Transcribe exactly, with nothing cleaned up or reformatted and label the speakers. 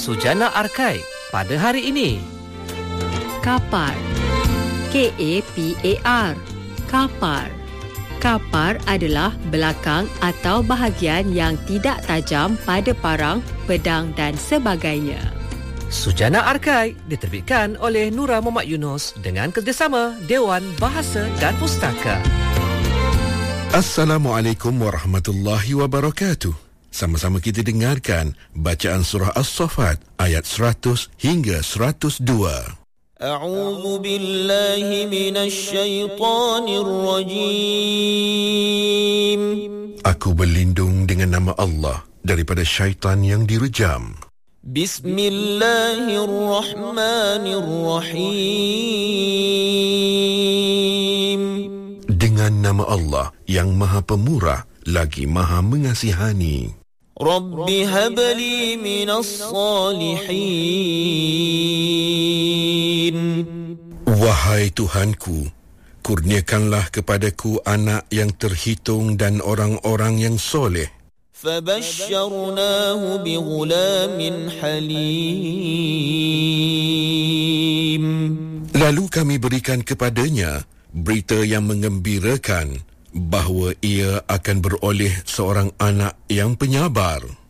Speaker 1: Sujana Arkai pada hari ini.
Speaker 2: Kapar. K A P A R. Kapar. Kapar adalah belakang atau bahagian yang tidak tajam pada parang, pedang dan sebagainya.
Speaker 1: Sujana Arkai diterbitkan oleh Nura Muhammad Yunus dengan kerjasama Dewan Bahasa dan Pustaka.
Speaker 3: Assalamualaikum warahmatullahi wabarakatuh. Sama-sama kita dengarkan bacaan surah As-Saffat ayat seratus hingga seratus dua.
Speaker 4: A'udzu billahi minasy syaithanir rajim.
Speaker 3: Aku berlindung dengan nama Allah daripada syaitan yang direjam.
Speaker 4: Bismillahirrahmanirrahim.
Speaker 3: Dengan nama Allah yang Maha Pemurah lagi Maha Mengasihani.
Speaker 4: Rabbi habli minas salihin.
Speaker 3: Wahai Tuhanku, kurniakanlah kepadaku anak yang terhitung dan orang-orang yang soleh.
Speaker 4: Fabashsharnahu bighulamin halim.
Speaker 3: Lalu kami berikan kepadanya berita yang mengembirakan bahawa ia akan beroleh seorang anak yang penyabar.